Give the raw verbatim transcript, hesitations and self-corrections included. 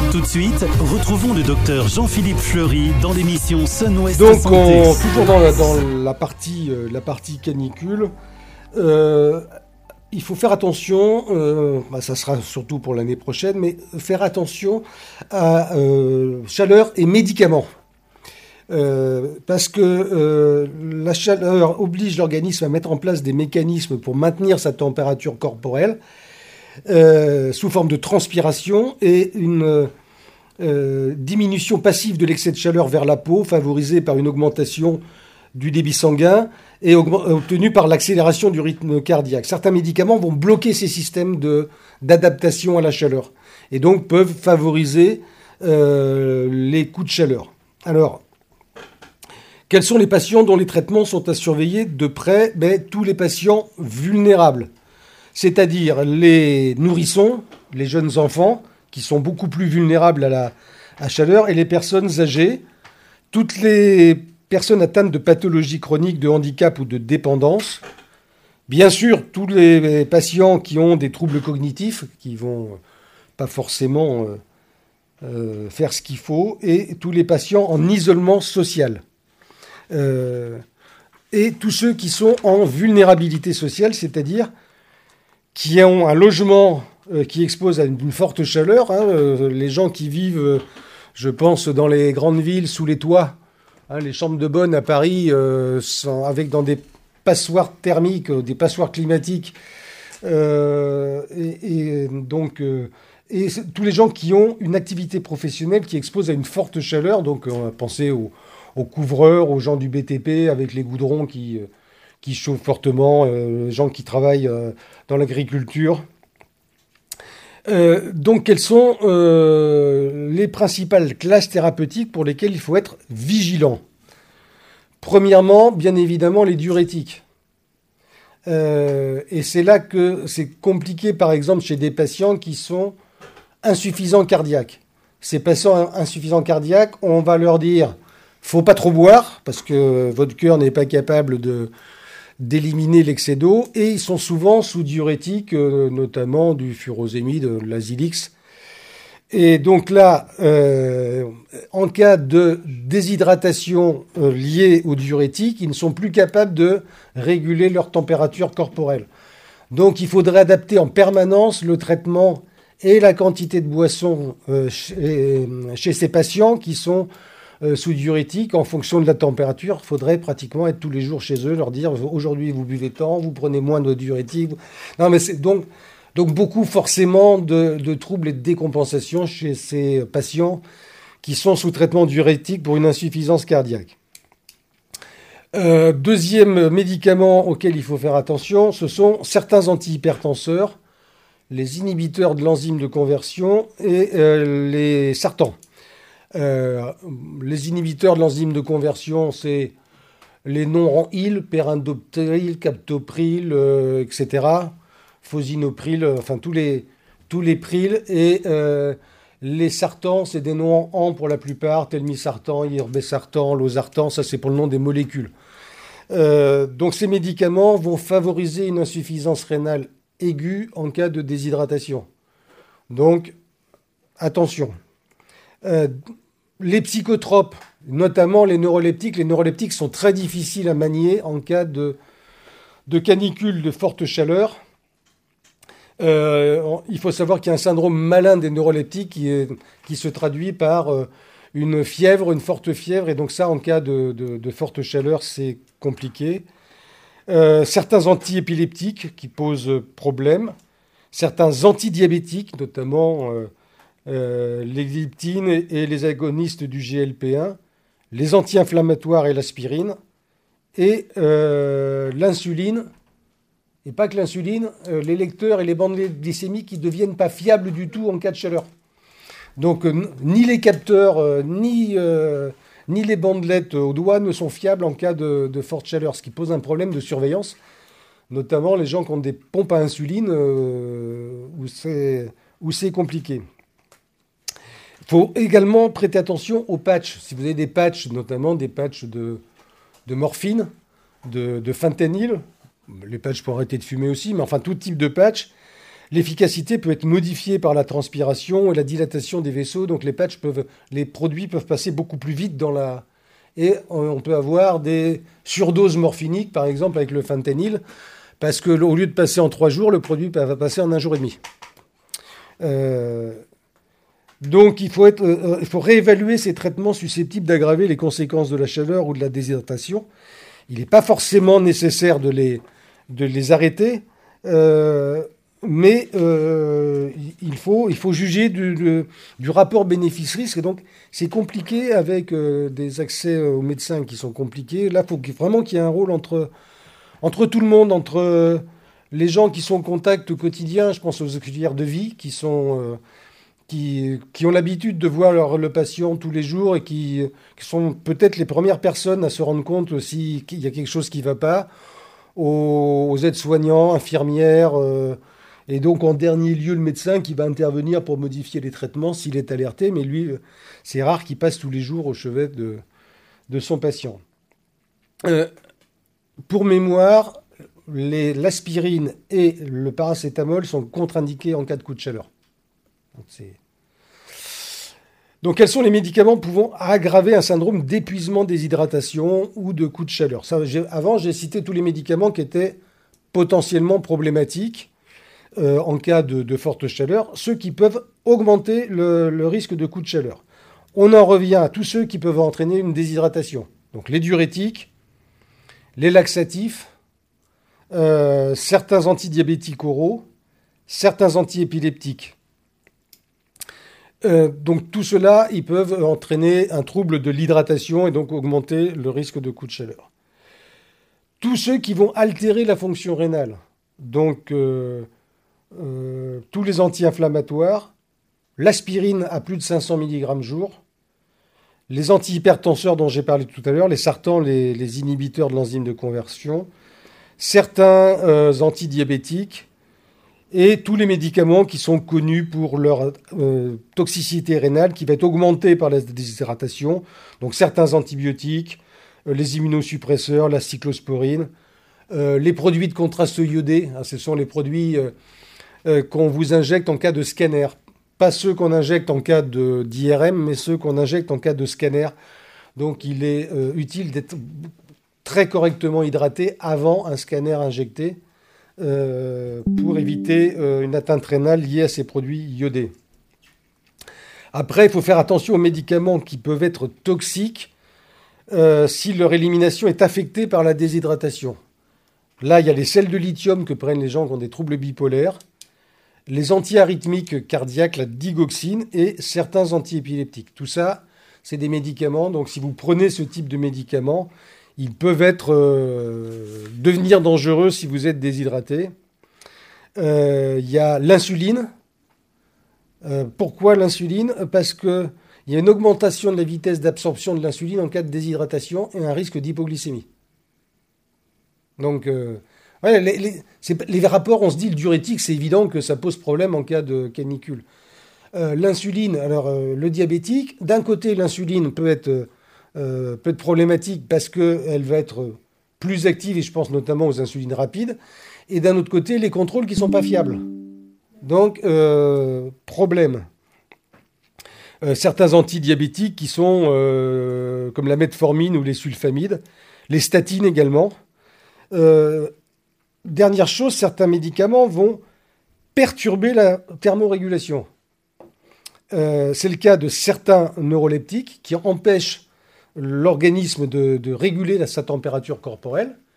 Tout de suite, retrouvons le docteur Jean-Philippe Fleury dans l'émission Sun-Ouest Donc, Santé. on, toujours dans la, dans la partie, euh, la partie canicule, euh, il faut faire attention, euh, bah ça sera surtout pour l'année prochaine, mais faire attention à euh, chaleur et médicaments. Euh, parce que euh, la chaleur oblige l'organisme à mettre en place des mécanismes pour maintenir sa température corporelle euh, sous forme de transpiration et une euh, diminution passive de l'excès de chaleur vers la peau, favorisée par une augmentation du débit sanguin et obtenue par l'accélération du rythme cardiaque. Certains médicaments vont bloquer ces systèmes de, d'adaptation à la chaleur et donc peuvent favoriser euh, les coups de chaleur. Alors, quels sont les patients dont les traitements sont à surveiller de près? Ben, tous les patients vulnérables, c'est-à-dire les nourrissons, les jeunes enfants, qui sont beaucoup plus vulnérables à la, à la chaleur, et les personnes âgées, toutes les personnes atteintes de pathologies chroniques, de handicap ou de dépendance. Bien sûr, tous les patients qui ont des troubles cognitifs, qui vont pas forcément euh, euh, faire ce qu'il faut, et tous les patients en isolement social. Euh, et tous ceux qui sont en vulnérabilité sociale, c'est-à-dire qui ont un logement euh, qui expose à une, une forte chaleur. Hein, euh, les gens qui vivent, euh, je pense, dans les grandes villes, sous les toits, hein, les chambres de bonne à Paris, euh, sont avec dans des passoires thermiques, euh, des passoires climatiques, euh, et, et donc euh, et tous les gens qui ont une activité professionnelle qui expose à une forte chaleur. Donc on va penser aux aux couvreurs, aux gens du B T P avec les goudrons qui, euh, qui chauffent fortement, euh, les gens qui travaillent euh, dans l'agriculture. Euh, donc, quelles sont euh, les principales classes thérapeutiques pour lesquelles il faut être vigilant? Premièrement, bien évidemment, les diurétiques. Euh, et c'est là que c'est compliqué, par exemple, chez des patients qui sont insuffisants cardiaques. Ces patients insuffisants cardiaques, on va leur dire faut pas trop boire parce que votre cœur n'est pas capable de, d'éliminer l'excès d'eau, et ils sont souvent sous diurétiques, euh, notamment du furosémide, de l'Azilix. Et donc là, euh, en cas de déshydratation euh, liée aux diurétiques, ils ne sont plus capables de réguler leur température corporelle. Donc il faudrait adapter en permanence le traitement et la quantité de boissons euh, chez, chez ces patients qui sont Euh, sous diurétique en fonction de la température. Il faudrait pratiquement être tous les jours chez eux, leur dire aujourd'hui vous buvez tant, vous prenez moins de diurétique. Non, mais c'est donc, donc beaucoup forcément de, de troubles et de décompensation chez ces patients qui sont sous traitement diurétique pour une insuffisance cardiaque. Euh, deuxième médicament auquel il faut faire attention, ce sont certains antihypertenseurs, les inhibiteurs de l'enzyme de conversion et euh, les sartans. Euh, les inhibiteurs de l'enzyme de conversion, c'est les noms en il, périndoptryl, captopril, euh, et cetera, fosinopril, enfin tous les, tous les prils. Et euh, les sartans, c'est des noms en an pour la plupart, telmisartan, irbesartan, losartan, ça c'est pour le nom des molécules. Euh, donc ces médicaments vont favoriser une insuffisance rénale aiguë en cas de déshydratation. Donc, attention. Euh, les psychotropes, notamment les neuroleptiques, les neuroleptiques sont très difficiles à manier en cas de, de canicule de forte chaleur. Euh, il faut savoir qu'il y a un syndrome malin des neuroleptiques qui, est, qui se traduit par euh, une fièvre, une forte fièvre, et donc ça, en cas de, de, de forte chaleur, c'est compliqué. Euh, certains antiépileptiques qui posent problème, certains antidiabétiques, notamment euh, Euh, les gliptines et les agonistes du G L P un, les anti-inflammatoires et l'aspirine, et euh, l'insuline, et pas que l'insuline, euh, les lecteurs et les bandes glycémiques qui ne deviennent pas fiables du tout en cas de chaleur. Donc euh, ni les capteurs, euh, ni, euh, ni les bandelettes aux doigts ne sont fiables en cas de, de forte chaleur, ce qui pose un problème de surveillance, notamment les gens qui ont des pompes à insuline, euh, où c'est, où c'est compliqué. Il faut également prêter attention aux patchs. Si vous avez des patchs, notamment des patchs de, de morphine, de, de fentanyl, les patchs pour arrêter de fumer aussi, mais enfin tout type de patch, L'efficacité peut être modifiée par la transpiration et la dilatation des vaisseaux, donc les patchs peuvent, les produits peuvent passer beaucoup plus vite dans la... Et on peut avoir des surdoses morphiniques, par exemple avec le fentanyl, parce que au lieu de passer en trois jours, le produit va passer en un jour et demi. Euh, donc il faut, être, euh, il faut réévaluer ces traitements susceptibles d'aggraver les conséquences de la chaleur ou de la déshydratation. Il n'est pas forcément nécessaire de les, de les arrêter, euh, mais euh, il, faut, il faut juger du, du, du rapport bénéfice-risque. Et donc c'est compliqué avec euh, des accès aux médecins qui sont compliqués. Là, il faut vraiment qu'il y ait un rôle entre... Entre tout le monde, entre les gens qui sont en contact au quotidien, je pense aux auxiliaires de vie, qui, sont, euh, qui, qui ont l'habitude de voir leur, le patient tous les jours et qui, qui sont peut-être les premières personnes à se rendre compte aussi qu'il y a quelque chose qui ne va pas, aux, aux aides-soignants, infirmières, euh, et donc en dernier lieu le médecin qui va intervenir pour modifier les traitements s'il est alerté, mais lui, c'est rare qu'il passe tous les jours au chevet de, de son patient. Euh, Pour mémoire, les, l'aspirine et le paracétamol sont contre-indiqués en cas de coup de chaleur. Donc, c'est... Donc, quels sont les médicaments pouvant aggraver un syndrome d'épuisement, déshydratation ou de coup de chaleur? Ça, j'ai, avant, j'ai cité tous les médicaments qui étaient potentiellement problématiques euh, en cas de, de forte chaleur, ceux qui peuvent augmenter le, le risque de coup de chaleur. On en revient à tous ceux qui peuvent entraîner une déshydratation. Donc, les diurétiques, les laxatifs, euh, certains antidiabétiques oraux, certains antiépileptiques. Euh, donc tout cela, ils peuvent entraîner un trouble de l'hydratation et donc augmenter le risque de coup de chaleur. Tous ceux qui vont altérer la fonction rénale, donc euh, euh, tous les anti-inflammatoires, l'aspirine à plus de cinq cents milligrammes jour, les antihypertenseurs dont j'ai parlé tout à l'heure, les sartans, les, les inhibiteurs de l'enzyme de conversion, certains euh, antidiabétiques et tous les médicaments qui sont connus pour leur euh, toxicité rénale qui va être augmentée par la déshydratation. Donc certains antibiotiques, euh, les immunosuppresseurs, la cyclosporine, euh, les produits de contraste iodé, hein, ce sont les produits euh, euh, qu'on vous injecte en cas de scanner. Pas ceux qu'on injecte en cas de, d'I R M, mais ceux qu'on injecte en cas de scanner. Donc il est euh, utile d'être très correctement hydraté avant un scanner injecté euh, pour éviter euh, une atteinte rénale liée à ces produits iodés. Après, il faut faire attention aux médicaments qui peuvent être toxiques euh, si leur élimination est affectée par la déshydratation. Là, il y a les sels de lithium que prennent les gens qui ont des troubles bipolaires, les antiarythmiques cardiaques, la digoxine et certains antiépileptiques. Tout ça, c'est des médicaments. Donc, si vous prenez ce type de médicaments, ils peuvent être, euh, devenir dangereux si vous êtes déshydraté. Euh, il y a l'insuline. Euh, pourquoi l'insuline? Parce qu'il y a une augmentation de la vitesse d'absorption de l'insuline en cas de déshydratation et un risque d'hypoglycémie. Donc... Euh, Ouais, les, les, c'est, les rapports, on se dit, le diurétique, c'est évident que ça pose problème en cas de canicule. Euh, l'insuline, alors euh, le diabétique, d'un côté, l'insuline peut être, euh, peut être problématique parce qu'elle va être plus active, et je pense notamment aux insulines rapides, et d'un autre côté, les contrôles qui ne sont pas fiables. Donc, euh, problème. Euh, certains antidiabétiques qui sont euh, comme la metformine ou les sulfamides, les statines également. Euh, Dernière chose, certains médicaments vont perturber la thermorégulation. Euh, c'est le cas de certains neuroleptiques qui empêchent l'organisme de, de réguler sa température corporelle.